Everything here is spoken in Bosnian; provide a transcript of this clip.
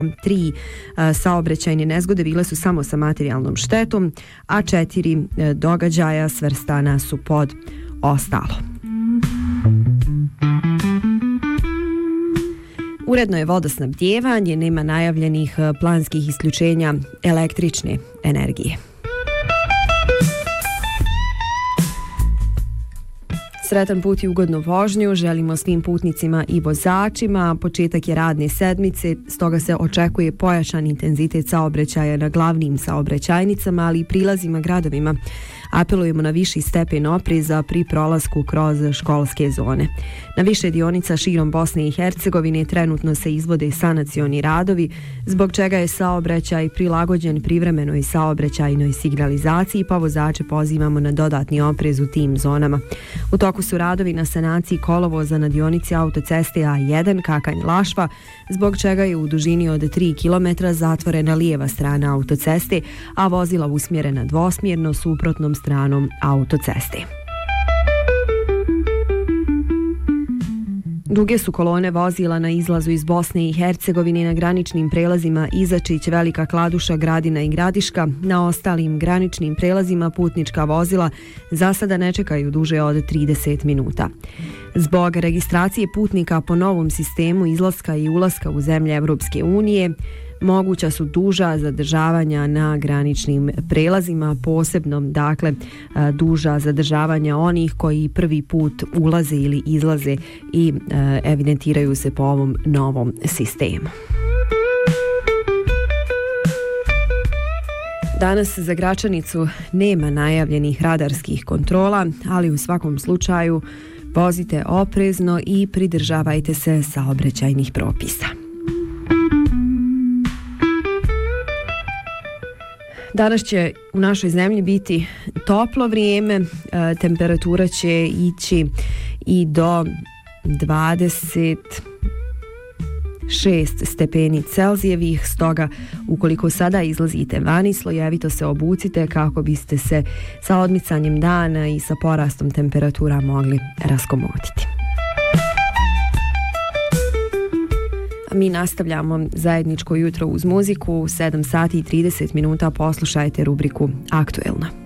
3 saobraćajne nezgode bile su samo sa materijalnom štetom, a 4 događaja svrstana su pod ostalo. Uredno je vodosnabdijevanje, nema najavljenih planskih isključenja električne energije. Sretan put i ugodnu vožnju želimo svim putnicima i vozačima. Početak je radne sedmice, stoga se očekuje pojačan intenzitet saobraćaja na glavnim saobraćajnicama, ali i prilazima gradovima. Apelujemo na viši stepen opreza pri prolasku kroz školske zone. Na više dionica širom Bosne i Hercegovine trenutno se izvode sanacioni radovi, zbog čega je saobraćaj prilagođen privremenoj saobraćajnoj signalizaciji, pa vozače pozivamo na dodatni oprez u tim zonama. U toku su radovi na sanaciji kolovoza na dionici autoceste A1 Kakanj-Lašva, zbog čega je u dužini od 3 km zatvorena lijeva strana autoceste, a vozila usmjerena dvosmjerno suprotnom stranom autoceste. Duge su kolone vozila na izlazu iz Bosne i Hercegovine na graničnim prelazima Izačić, Velika Kladuša, Gradina i Gradiška. Na ostalim graničnim prelazima putnička vozila za sada ne čekaju duže od 30 minuta. Zbog registracije putnika po novom sistemu izlaska i ulaska u zemlje Evropske unije, moguća su duža zadržavanja na graničnim prelazima, posebno duža zadržavanja onih koji prvi put ulaze ili izlaze i evidentiraju se po ovom novom sistemu. Danas za Gračanicu nema najavljenih radarskih kontrola, ali u svakom slučaju vozite oprezno i pridržavajte se saobraćajnih propisa. Danas će u našoj zemlji biti toplo vrijeme, temperatura će ići i do 26 stepeni Celzijevih, stoga ukoliko sada izlazite vani, slojevito se obucite kako biste se sa odmicanjem dana i sa porastom temperatura mogli raskomotiti. Mi nastavljamo zajedničko jutro uz muziku. U 7 sati i 30 minuta poslušajte rubriku Aktuelna.